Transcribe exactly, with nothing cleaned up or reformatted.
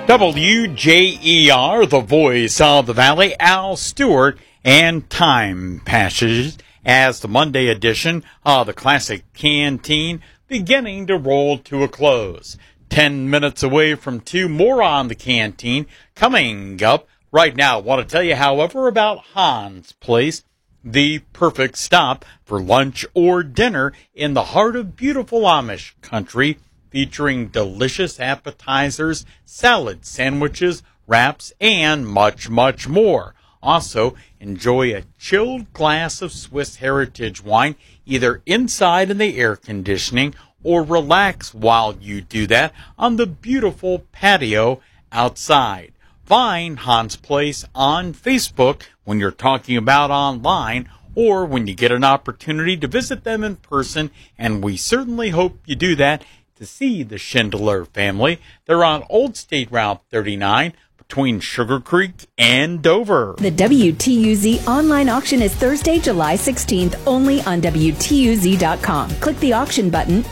W J E R, the voice of the Valley, Al Stewart, and time passes as the Monday edition of the Classic Canteen beginning to roll to a close. Ten minutes away from two, more on the Canteen coming up right now. I want to tell you, however, about Hans Place, the perfect stop for lunch or dinner in the heart of beautiful Amish country, featuring delicious appetizers, salads, sandwiches, wraps, and much, much more. Also, enjoy a chilled glass of Swiss Heritage wine, either inside in the air conditioning, or relax while you do that on the beautiful patio outside. Find Hans Place on Facebook when you're talking about online, or when you get an opportunity to visit them in person, and we certainly hope you do that to see the Schindler family. They're on Old State Route thirty-nine between Sugar Creek and Dover. The W T U Z online auction is Thursday, July sixteenth, only on W T U Z dot com. Click the auction button